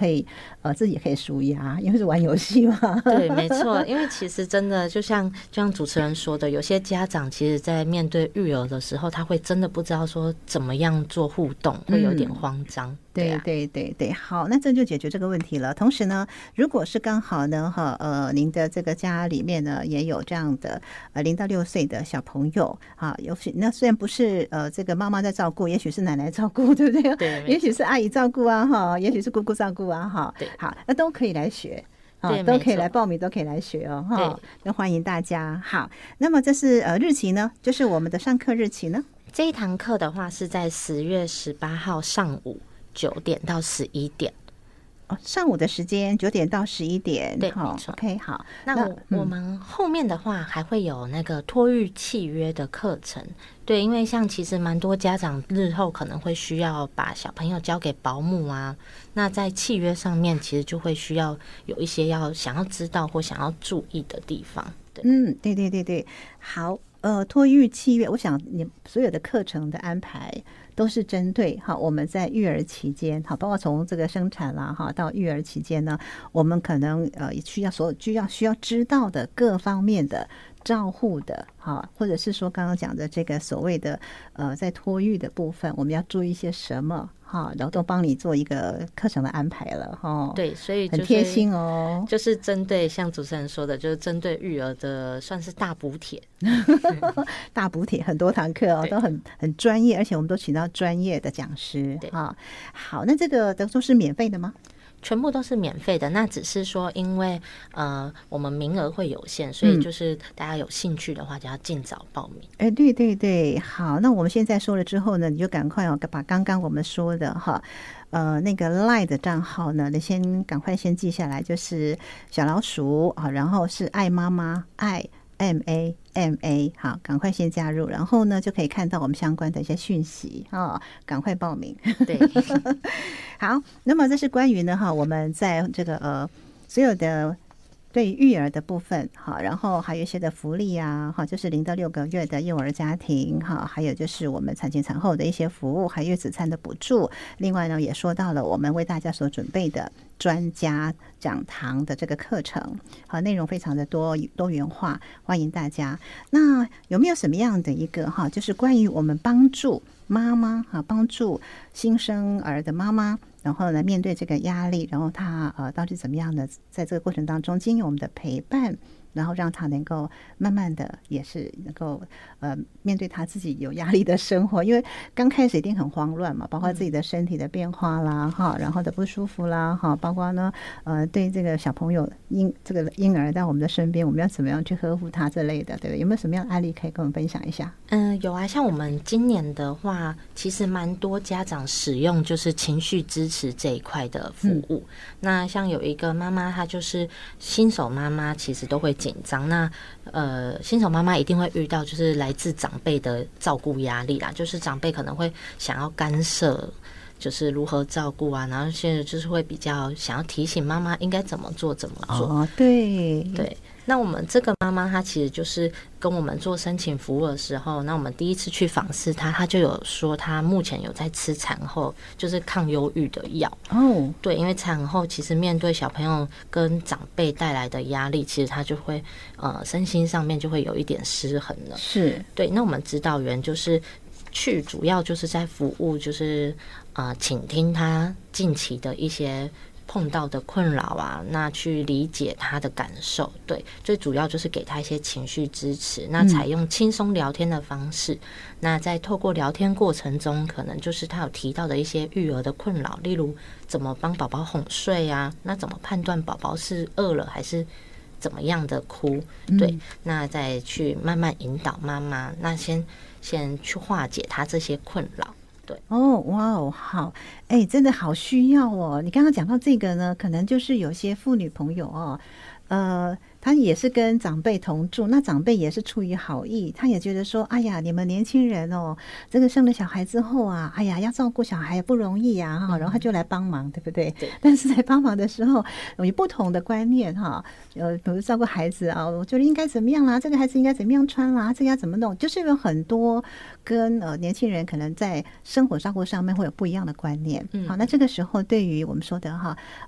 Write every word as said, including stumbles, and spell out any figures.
可以呃自己也可以舒压，因为是玩游戏嘛。 对，没错，因为其实真的就像就像主持人说的，有些家长其实在面对育儿的时候，他会真的不知道说怎么样做互动，会有点慌张。嗯对对对对，好，那这就解决这个问题了。同时呢，如果是刚好呢，哈呃，您的这个家里面呢也有这样的呃零到六岁的小朋友啊，有许那虽然不是呃这个妈妈在照顾，也许是奶奶照顾，对不对？ 对， 也许是阿姨照顾啊，哈，也许是姑姑照顾啊，哈， 对， 好，那都可以来学。 对， 都可以来报名，都可以来学哦， 哈， 那欢迎大家。好，那么这是呃日期呢，就是我们的上课日期呢。 这一堂课的话是在十月十八号上午九点到十一点。 哦，上午的时间九点到十一点， 对，没错。 OK， 好， 那我、嗯、我们后面的话还会有那个托育契约的课程。对，因为像其实蛮多家长日后可能会需要把小朋友交给保姆啊，那在契约上面其实就会需要有一些要想要知道或想要注意的地方。对， 嗯，对对对对，好，呃，托育契约，我想你所有的课程的安排都是针对哈我们在育儿期间，好，包括从这个生产啦哈到育儿期间呢，我们可能呃需要所有需要需要知道的各方面的照护的哈，或者是说刚刚讲的这个所谓的呃在托育的部分，我们要注意一些什么哈，然后都帮你做一个课程的安排了哈。 对，所以、就是、 很贴心哦， 就是针对像主持人说的，就是针对育儿的算是大补帖， 大补帖很多堂课哦，都很很专业，而且我们都请到专业的讲师啊。好，那这个都是免费的吗？ 全部都是免费的，那只是说因为呃我们名额会有限，所以就是大家有兴趣的话就要尽早报名。 哎、嗯，对对对，好，那我们现在说了之后呢，你就赶快哦把刚刚我们说的哈，呃那个 LINE 的账号呢，你先赶快先记下来，就是小老鼠啊，然后是爱妈妈爱 M A M A， 好，赶快先加入，然后呢就可以看到我们相关的一些讯息啊，赶快报名。 对， 好，那么这是关于呢哈，我们在这个呃所有的对育儿的部分，好，然后还有一些的福利啊，哈，就是零到六个月的幼儿家庭，哈，还有就是我们产前产后的一些服务，还有月子餐的补助。另外呢，也说到了我们为大家所准备的专家讲堂的这个课程，好，内容非常的多多元化，欢迎大家。那有没有什么样的一个哈，就是关于我们帮助妈妈哈，帮助新生儿的妈妈，然后呢面对这个压力，然后她呃到底怎么样的在这个过程当中经由我们的陪伴，然后让她能够慢慢的也是能够呃面对她自己有压力的生活，因为刚开始一定很慌乱嘛，包括自己的身体的变化啦哈，然后的不舒服啦哈，包括呢呃对这个小朋友婴这个婴儿在我们的身边，我们要怎么样去呵护他之类的，对不对？有没有什么样的案例可以跟我们分享一下？ 嗯，有啊，像我们今年的话，其实蛮多家长使用就是情绪支持这一块的服务。嗯、那像有一个妈妈，她就是新手妈妈，其实都会紧张。那呃，新手妈妈一定会遇到就是来自长辈的照顾压力啦，就是长辈可能会想要干涉。就是如何照顾啊，然后现在就是会比较想要提醒妈妈应该怎么做怎么做。 哦，对对。那我们这个妈妈她其实就是跟我们做申请服务的时候，那我们第一次去访视她，她就有说她目前有在吃产后就是抗忧郁的药。 哦， 对，因为产后其实面对小朋友跟长辈带来的压力，其实她就会呃身心上面就会有一点失衡了。 是， 对。那我们指导员就是去主要就是在服务就是呃倾听他近期的一些碰到的困扰啊，那去理解他的感受。对，最主要就是给他一些情绪支持，那采用轻松聊天的方式、嗯、那在透过聊天过程中，可能就是他有提到的一些育儿的困扰，例如怎么帮宝宝哄睡啊，那怎么判断宝宝是饿了还是怎么样的哭。对、嗯、那再去慢慢引导妈妈，那先先去化解他这些困扰。对哦，哇哦，好，哎，真的好需要哦。你刚刚讲到这个呢，可能就是有些妇女朋友哦，呃，她也是跟长辈同住，那长辈也是出于好意，他也觉得说，哎呀，你们年轻人哦，这个生了小孩之后啊，哎呀，要照顾小孩不容易呀、啊，哈、嗯，然后他就来帮忙，对不对？ 对。 但是在帮忙的时候，有不同的观念哈，呃，比如照顾孩子啊，我觉得应该怎么样啦，这个孩子应该怎么样穿啦，这个要怎么弄，就是有很多跟呃年轻人可能在生活照顾上面会有不一样的观念。嗯，好，那这个时候对于我们说的哈，